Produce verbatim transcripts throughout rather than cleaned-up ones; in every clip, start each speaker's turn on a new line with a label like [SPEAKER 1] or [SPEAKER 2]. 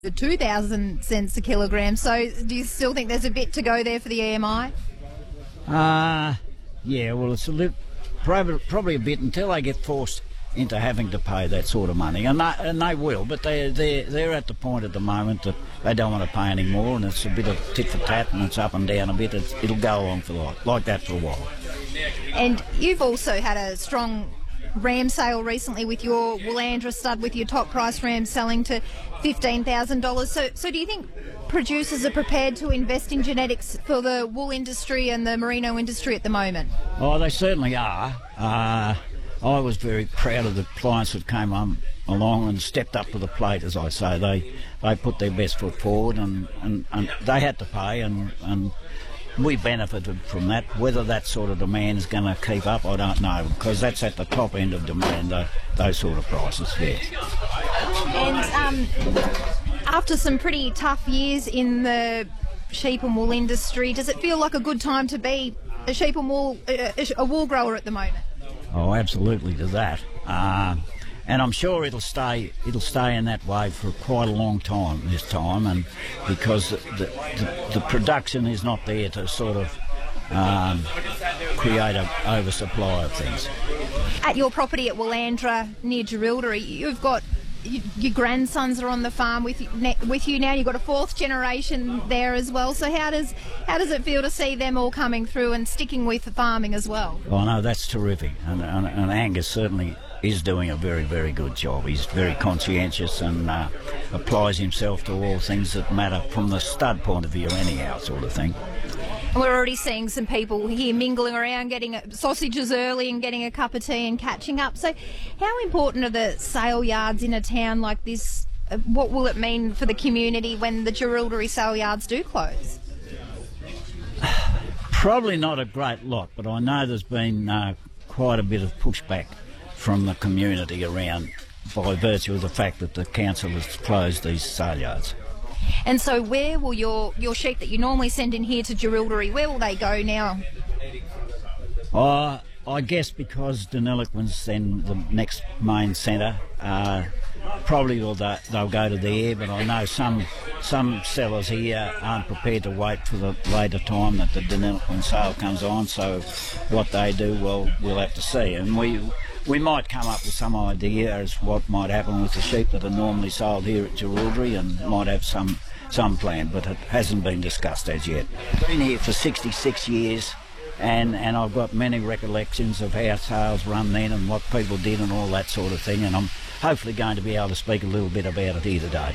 [SPEAKER 1] two thousand cents a kilogram. So do you still think there's a bit to go there for the E M I?
[SPEAKER 2] Uh, yeah, well, it's a little, probably, probably a bit until they get forced into having to pay that sort of money, and they, and they will, but they, they're, they're at the point at the moment that they don't want to pay any more, and it's a bit of tit for tat, and it's up and down a bit. It's, it'll go on for like, like that for a while.
[SPEAKER 1] And you've also had a strong ram sale recently with your Willandra stud, with your top price ram selling to fifteen thousand dollars. So, so do you think producers are prepared to invest in genetics for the wool industry and the merino industry at the moment?
[SPEAKER 2] Oh, they certainly are. Uh, I was very proud of the clients that came on, along and stepped up to the plate, as I say. They they put their best foot forward, and, and, and they had to pay, and, and we benefited from that. Whether that sort of demand is going to keep up, I don't know, because that's at the top end of demand, uh, those sort of prices, yeah.
[SPEAKER 1] And um, after some pretty tough years in the sheep and wool industry, does it feel like a good time to be a sheep and wool, a, a wool grower at the moment?
[SPEAKER 2] Oh, absolutely to that. Uh, and I'm sure it'll stay it'll stay in that way for quite a long time this time, and because the, the, the production is not there to sort of um, create an oversupply of things.
[SPEAKER 1] At your property at Willandra near Jerilderie, you've got you, your grandsons are on the farm with you, with you now. You've got a fourth generation there as well. So how does how does it feel to see them all coming through and sticking with the farming as well?
[SPEAKER 2] Oh no, that's terrific, and, and, and Angus certainly is doing a very, very good job. He's very conscientious and uh, applies himself to all things that matter from the stud point of view anyhow, sort of thing.
[SPEAKER 1] We're already seeing some people here mingling around, getting sausages early and getting a cup of tea and catching up. So how important are the sale yards in a town like this? What will it mean for the community when the Jerilderie sale yards do close?
[SPEAKER 2] Probably not a great lot, but I know there's been uh, quite a bit of pushback from the community around by virtue of the fact that the council has closed these sale yards.
[SPEAKER 1] And so where will your, your sheep that you normally send in here to Jerilderie, where will they go now?
[SPEAKER 2] Uh, I guess because Deniliquin's then the next main centre, uh, probably they'll, they'll go to there, but I know some some sellers here aren't prepared to wait for the later time that the Deniliquin sale comes on, so what they do, well, we'll have to see. And we we might come up with some idea as what might happen with the sheep that are normally sold here at Jerilderie, and might have some, some plan, but it hasn't been discussed as yet. I've been here for sixty-six years, and, and I've got many recollections of how sales run then and what people did and all that sort of thing, and I'm hopefully going to be able to speak a little bit about it here today.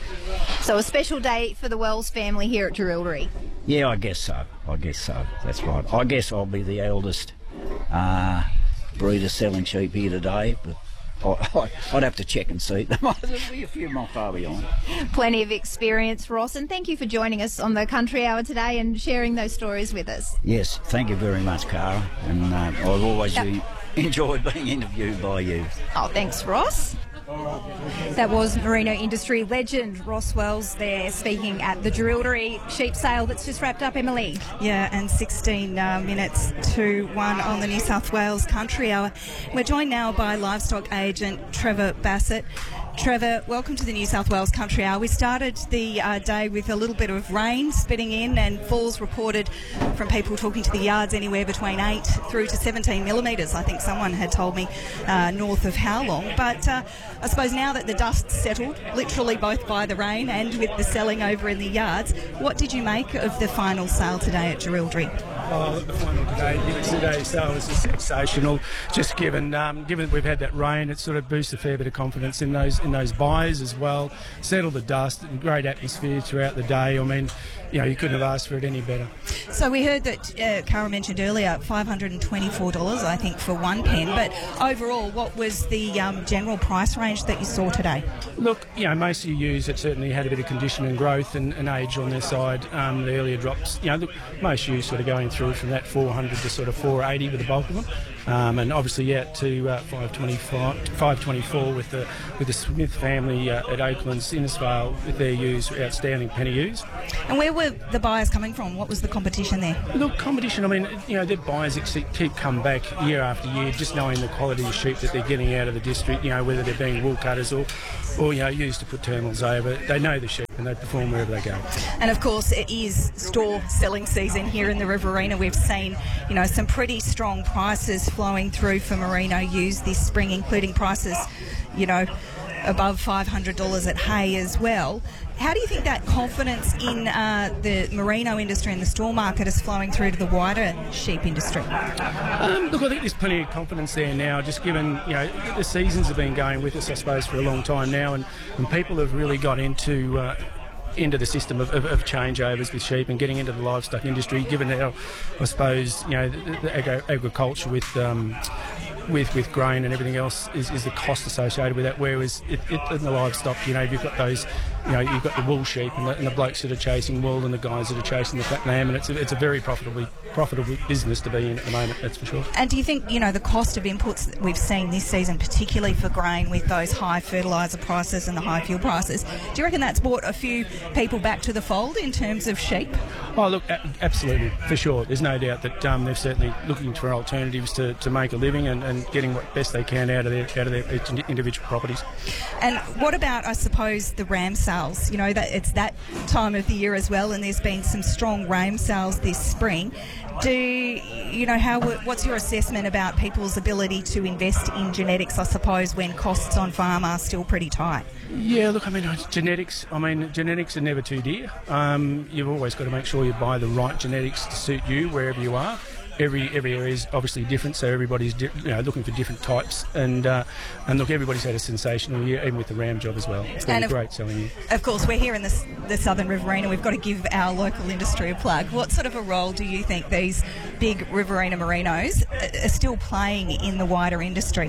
[SPEAKER 1] So a special day for the Wells family here at Jerilderie?
[SPEAKER 2] Yeah, I guess so. I guess so. That's right. I guess I'll be the eldest uh, breeder selling sheep here today, but I, I'd have to check and see. There'll be a few more far behind.
[SPEAKER 1] Plenty of experience, Ross, and thank you for joining us on the Country Hour today and sharing those stories with us.
[SPEAKER 2] Yes, thank you very much, Cara, and uh, I've always yep. enjoyed being interviewed by you.
[SPEAKER 1] Oh, thanks, Ross. That was merino industry legend Ross Wells there speaking at the Jerilderie sheep sale that's just wrapped up, Emily.
[SPEAKER 3] Yeah, and sixteen uh, minutes to one on the New South Wales Country Hour. We're joined now by livestock agent Trevor Bassett. Trevor, welcome to the New South Wales Country Hour. We started the uh, day with a little bit of rain spitting in and falls reported from people talking to the yards anywhere between eight through to seventeen millimetres. I think someone had told me uh, north of how long. But uh, I suppose now that the dust's settled, literally both by the rain and with the selling over in the yards, what did you make of the final sale today at Jerilderie?
[SPEAKER 4] Oh, the final today, today's sale was just sensational. Just given um, given that we've had that rain, it sort of boosts a fair bit of confidence in those in those buyers as well. Settled the dust and great atmosphere throughout the day. I mean, you know, you couldn't have asked for it any better.
[SPEAKER 3] So we heard that uh, Cara mentioned earlier, five hundred twenty-four dollars I think for one pen. But overall, what was the um, general price range that you saw today?
[SPEAKER 4] Look, you know, most of your ewes that certainly had a bit of condition and growth and, and age on their side. Um, the earlier drops, you know, look, most ewes sort of going through from that four hundred to sort of four eighty with the bulk of them. um, and obviously out to uh, five twenty-four with the with the Smith family uh, at Oaklands, Innisfail, with their ewes, outstanding penny ewes.
[SPEAKER 3] And where were the buyers coming from? What was the competition there?
[SPEAKER 4] Look, competition, I mean, you know, their buyers keep coming back year after year, just knowing the quality of sheep that they're getting out of the district, you know, whether they're being wool cutters or, or you know, used to put terminals over. They know the sheep and they perform wherever they go.
[SPEAKER 3] And of course, it is store selling season here in the Riverina. We've seen, you know, some pretty strong prices flowing through for merino ewes this spring, including prices, you know, above five hundred dollars at hay as well. How do you think that confidence in uh, the merino industry and the store market is flowing through to the wider sheep industry?
[SPEAKER 4] Um, look, I think there's plenty of confidence there now, just given, you know, the seasons have been going with us, I suppose, for a long time now, and, and people have really got into uh, into the system of, of, of changeovers with sheep and getting into the livestock industry, given how, I suppose, you know, the, the agri- agriculture with um, with with grain and everything else is, is the cost associated with that, whereas it, it, in the livestock, you know, you've got those, you know, you've got the wool sheep and the, and the blokes that are chasing wool and the guys that are chasing the fat lamb, and it's a, it's a very profitable profitable business to be in at the moment, that's for sure.
[SPEAKER 3] And do you think, you know, the cost of inputs that we've seen this season, particularly for grain with those high fertiliser prices and the high fuel prices, do you reckon that's brought a few people back to the fold in terms of sheep?
[SPEAKER 4] Oh, look, a- absolutely, for sure. There's no doubt that um, they're certainly looking for alternatives to, to make a living and, and getting what best they can out of their out of their each individual properties.
[SPEAKER 3] And what about, I suppose, the ram sales? You know, that it's that time of the year as well, and there's been some strong ram sales this spring. Do you know how? What's your assessment about people's ability to invest in genetics? I suppose when costs on farm are still pretty tight.
[SPEAKER 4] Yeah, look, I mean, genetics. I mean, genetics are never too dear. Um, you've always got to make sure you buy the right genetics to suit you wherever you are. Every every area is obviously different, so everybody's di- you know looking for different types. And uh, and look, everybody's had a sensational year, even with the ram job as well. It's been
[SPEAKER 3] and
[SPEAKER 4] a
[SPEAKER 3] of,
[SPEAKER 4] great selling year.
[SPEAKER 3] Of course, we're here in the, the Southern Riverina. We've got to give our local industry a plug. What sort of a role do you think these big Riverina merinos are still playing in the wider industry?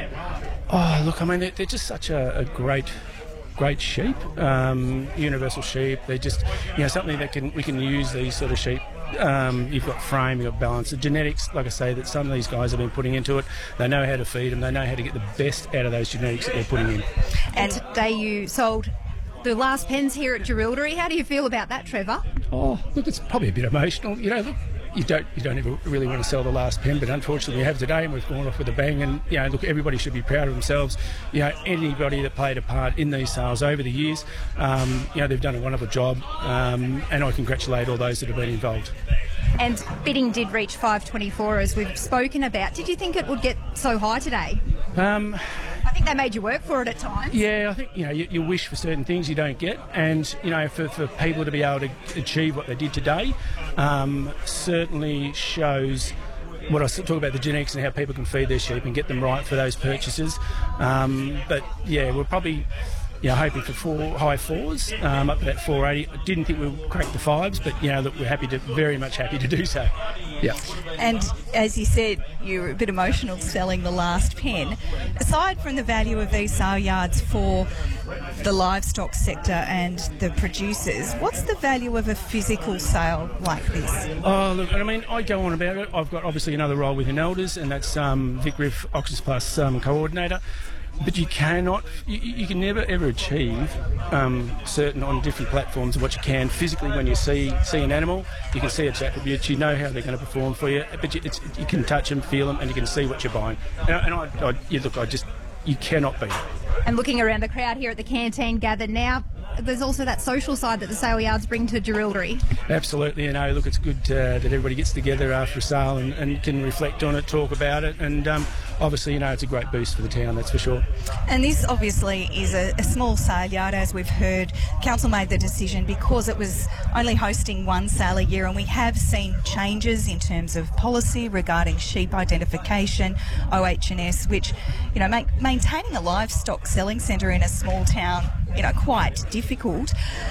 [SPEAKER 4] Oh, look, I mean, they're, they're just such a, a great. Great sheep, um, universal sheep. They're just, you know, something that can we can use these sort of sheep. Um, you've got frame, you've got balance. The genetics, like I say, that some of these guys have been putting into it. They know how to feed them. They know how to get the best out of those genetics that they're putting in.
[SPEAKER 1] And today you sold the last pens here at Jerilderie. How do you feel about that, Trevor?
[SPEAKER 4] Oh, look, it's probably a bit emotional. You know, look, you don't you don't ever really want to sell the last pen, but unfortunately we have today, and we've gone off with a bang. And you know, look, everybody should be proud of themselves. You know, anybody that played a part in these sales over the years, um, you know, they've done a wonderful job, um, and I congratulate all those that have been involved.
[SPEAKER 1] And bidding did reach five twenty-four, as we've spoken about. Did you think it would get so high today?
[SPEAKER 4] Um,
[SPEAKER 1] I think they made you work for it at times.
[SPEAKER 4] Yeah, I think, you know, you, you wish for certain things you don't get, and, you know, for, for people to be able to achieve what they did today um, certainly shows what I talk about, the genetics and how people can feed their sheep and get them right for those purchases. Um, but, yeah, we're probably... You know, hoping for four high fours, um, up to that four eighty. I didn't think we'd crack the fives, but you know, look, we're happy to, very much happy to do so. Yeah.
[SPEAKER 3] And as you said, you were a bit emotional selling the last pen. Aside from the value of these sale yards for the livestock sector and the producers, what's the value of a physical sale like this?
[SPEAKER 4] Oh, look, I mean, I go on about it. I've got obviously another role within Elders, and that's um, Vic Riff Oxus Plus um, coordinator. But you cannot, you, you can never ever achieve um, certain on different platforms what you can physically when you see see an animal. You can see its attributes, you know how they're going to perform for you, but you, it's, you can touch them, feel them, and you can see what you're buying. And, and I, I yeah, look, I just, you cannot beat it.
[SPEAKER 1] And looking around the crowd here at the canteen gathered now, there's also that social side that the sale yards bring to Jerilderie.
[SPEAKER 4] Absolutely, you know, look, it's good uh, that everybody gets together after a sale and, and can reflect on it, talk about it, and um, obviously, you know, it's a great boost for the town, that's for sure.
[SPEAKER 3] And this obviously is a, a small sale yard, as we've heard. Council made the decision because it was only hosting one sale a year, and we have seen changes in terms of policy regarding sheep identification, O H and S, which, you know, make maintaining a livestock selling centre in a small town, you know, quite difficult.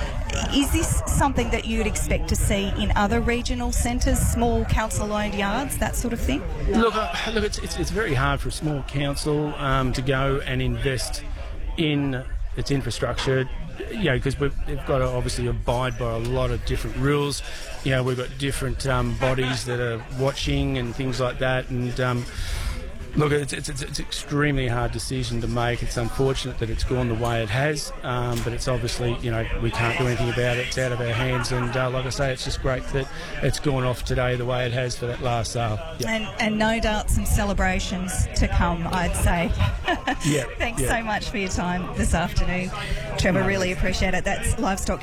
[SPEAKER 3] Is this something that you'd expect to see in other regional centres, small council-owned yards, that sort of thing?
[SPEAKER 4] Look, uh, look, it's, it's it's very hard for a small council um, to go and invest in its infrastructure, you know, because we've, we've got to obviously abide by a lot of different rules. You know, we've got different um, bodies that are watching and things like that, and um, Look, it's, it's, it's it's an extremely hard decision to make. It's unfortunate that it's gone the way it has, um, but it's obviously, you know, we can't do anything about it. It's out of our hands, and uh, like I say, it's just great that it's gone off today the way it has for that last sale. Yep.
[SPEAKER 3] And, and no doubt some celebrations to come, I'd say.
[SPEAKER 4] Yeah.
[SPEAKER 3] Thanks
[SPEAKER 4] yeah.
[SPEAKER 3] so much for your time this afternoon, Trevor.
[SPEAKER 4] No.
[SPEAKER 3] Really appreciate it. That's livestock